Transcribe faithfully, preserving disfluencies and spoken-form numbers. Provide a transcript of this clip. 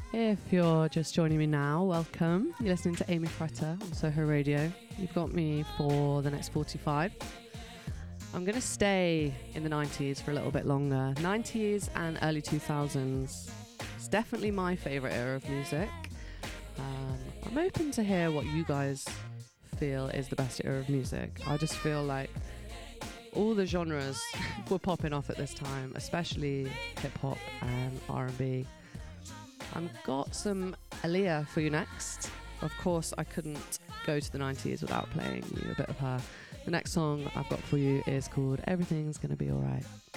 If you're just joining me now, welcome. You're listening to Amy Fretta on Soho Radio. You've got me for the next forty-five. I'm going to stay in the nineties for a little bit longer. nineties and early two thousands. It's definitely my favourite era of music. Um, I'm open to hear what you guys feel is the best era of music. I just feel like all the genres were popping off at this time, especially hip-hop and R and B. I've got some Aaliyah for you next. Of course, I couldn't go to the nineties without playing you a bit of her. The next song I've got for you is called Everything's Gonna Be Alright.